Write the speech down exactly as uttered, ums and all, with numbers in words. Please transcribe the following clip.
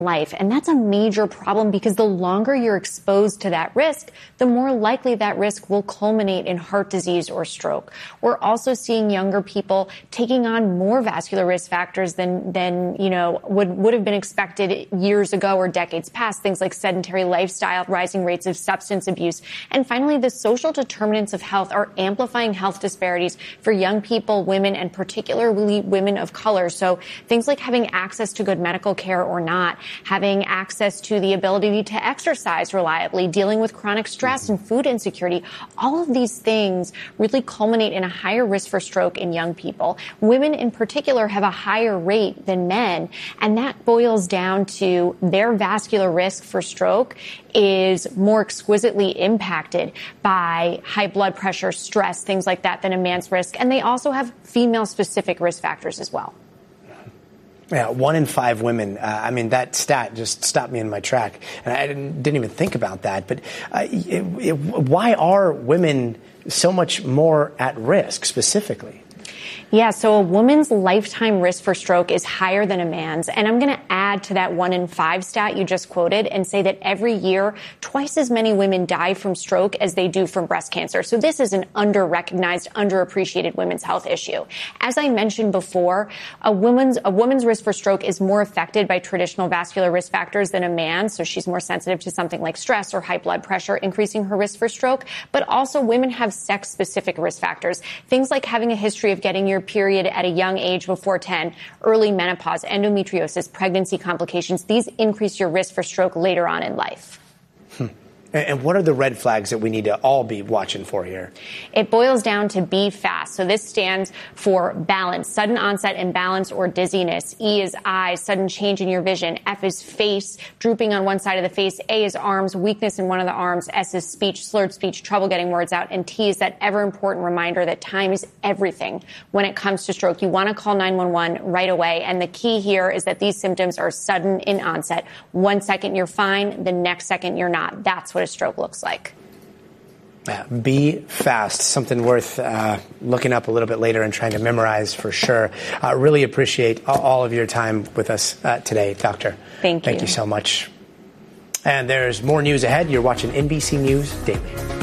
life. And that's a major problem because the longer you're exposed to that risk, the more likely that risk will culminate in heart disease or stroke. We're also seeing younger people taking on more vascular risk factors than, than, you know, would, would have been expected years ago or decades past. Things like sedentary lifestyle, rising rates of substance abuse. And finally, the social determinants of health are amplifying health disparities for young people, women, and particularly women of color. So things like having access to good medical care or not, having access to the ability to exercise reliably, dealing with chronic stress and food insecurity. All of these things really culminate in a higher risk for stroke in young people. Women in particular have a higher rate than men, and that boils down to their vascular risk for stroke is more exquisitely impacted by high blood pressure, stress, things like that than a man's risk. And they also have female-specific risk factors as well. Yeah, one in five women. Uh, I mean, that stat just stopped me in my track. And I didn't, didn't even think about that. But uh, it, it, why are women so much more at risk specifically? Yeah, so a woman's lifetime risk for stroke is higher than a man's. And I'm going to add to that one in five stat you just quoted and say that every year, twice as many women die from stroke as they do from breast cancer. So this is an under-recognized, underappreciated women's health issue. As I mentioned before, a woman's, a woman's risk for stroke is more affected by traditional vascular risk factors than a man's. So she's more sensitive to something like stress or high blood pressure, increasing her risk for stroke. But also women have sex-specific risk factors. Things like having a history of getting your period at a young age before ten, early menopause, endometriosis, pregnancy complications. These increase your risk for stroke later on in life. Hmm. And what are the red flags that we need to all be watching for here? It boils down to B FAST. So this stands for balance, sudden onset imbalance or dizziness. E is eyes, sudden change in your vision. F is face, drooping on one side of the face. A is arms, weakness in one of the arms. S is speech, slurred speech, trouble getting words out. And T is that ever important reminder that time is everything when it comes to stroke. You want to call nine one one right away. And the key here is that these symptoms are sudden in onset. One second you're fine, the next second you're not. That's what a stroke looks like. Yeah, be fast, something worth uh, looking up a little bit later and trying to memorize for sure. Uh, really appreciate all of your time with us uh, today, Doctor. Thank you. Thank you so much. And there's more news ahead. You're watching N B C News Daily.